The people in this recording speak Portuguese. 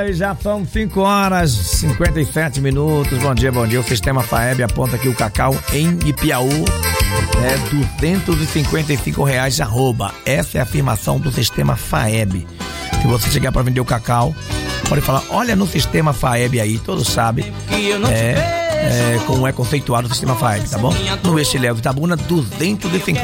e já são 5h57. Bom dia. O Sistema FAEB aponta que o cacau em Ipiaú é R$255 arroba. Essa é a afirmação do Sistema FAEB. Se você chegar para vender o cacau, pode falar, olha no Sistema FAEB aí, todos sabem como é conceituado o Sistema FAEB, tá bom? No Estiléu Itabuna, R$255.